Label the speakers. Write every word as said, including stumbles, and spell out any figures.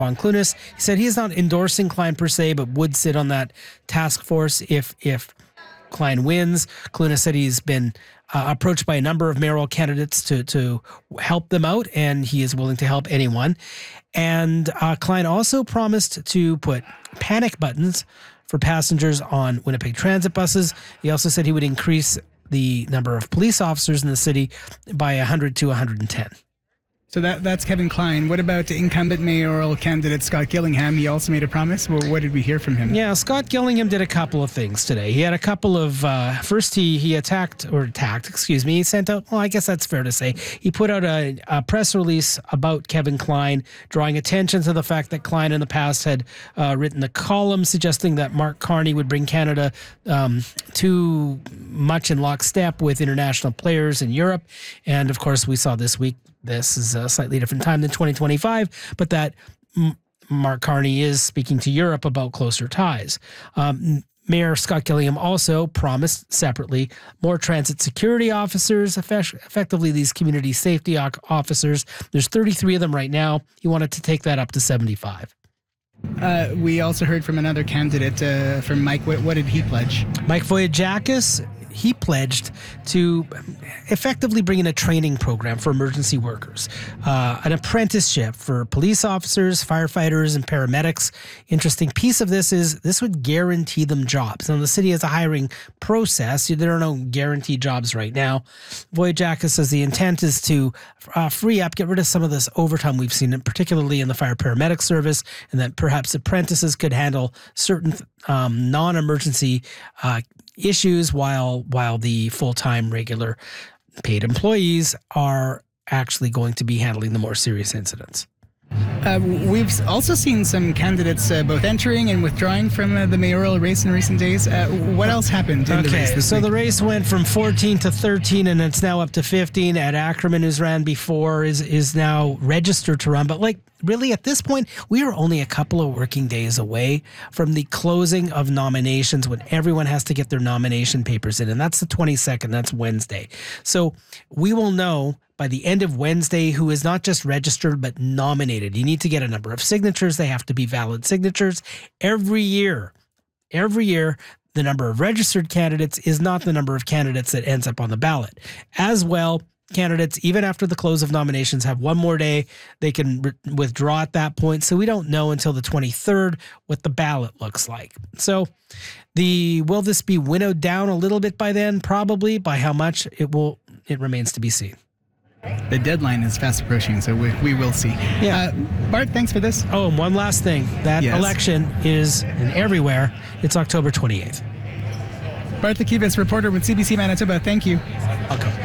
Speaker 1: Von Clunes. He said he is not endorsing Klein per se, but would sit on that task force if if Klein wins. Clunes said he's been uh, approached by a number of mayoral candidates to to help them out, and he is willing to help anyone. And uh, Klein also promised to put panic buttons for passengers on Winnipeg Transit buses. He also said he would increase the number of police officers in the city by one hundred to one hundred ten.
Speaker 2: So that that's Kevin Klein. What about incumbent mayoral candidate Scott Gillingham? He also made a promise. Well, what did we hear from him?
Speaker 1: Yeah, Scott Gillingham did a couple of things today. He had a couple of, uh, first he he attacked, or attacked, excuse me, he sent out, well, I guess that's fair to say. He put out a, a press release about Kevin Klein, drawing attention to the fact that Klein in the past had uh, written a column suggesting that Mark Carney would bring Canada um, too much in lockstep with international players in Europe. And of course, we saw this week, this is a slightly different time than twenty twenty-five, but that M- Mark Carney is speaking to Europe about closer ties. Um, Mayor Scott Gillingham also promised separately more transit security officers, effect- effectively these community safety o- officers. There's thirty-three of them right now. He wanted to take that up to seventy-five.
Speaker 2: Uh, we also heard from another candidate, uh, from Mike. What, what did he pledge?
Speaker 1: Mike Voyajakis, he pledged to effectively bring in a training program for emergency workers, uh, an apprenticeship for police officers, firefighters, and paramedics. Interesting piece of this is this would guarantee them jobs. Now, the city has a hiring process. There are no guaranteed jobs right now. Voyajakis says the intent is to uh, free up, get rid of some of this overtime we've seen, particularly in the fire paramedic service, and that perhaps apprentices could handle certain um, non-emergency uh issues while while the full-time regular paid employees are actually going to be handling the more serious incidents.
Speaker 2: Uh, we've also seen some candidates uh, both entering and withdrawing from uh, the mayoral race in recent days. Uh, what else happened in
Speaker 1: okay,
Speaker 2: the race this
Speaker 1: so
Speaker 2: week?
Speaker 1: the race went from fourteen to thirteen, and it's now up to fifteen. Ed Ackerman, who's ran before, is is now registered to run. But like, really, at this point, we are only a couple of working days away from the closing of nominations when everyone has to get their nomination papers in, and that's the twenty-second. That's Wednesday. So we will know by the end of Wednesday who is not just registered but nominated. You need to get a number of signatures. They have to be valid signatures. Every year, every year, the number of registered candidates is not the number of candidates that ends up on the ballot. As well, candidates, even after the close of nominations, have one more day. They can re- withdraw at that point. So we don't know until the twenty-third what the ballot looks like. So the will this be winnowed down a little bit by then? Probably. By how much? It will. It remains to be seen.
Speaker 2: The deadline is fast approaching, so we, we will see.
Speaker 1: Yeah.
Speaker 2: Uh, Bart, thanks for this.
Speaker 1: Oh, and one last thing. That
Speaker 2: Yes.
Speaker 1: election is in everywhere. It's October twenty-eighth.
Speaker 2: Bart Lakivas, reporter with C B C Manitoba. Thank you.
Speaker 1: Welcome.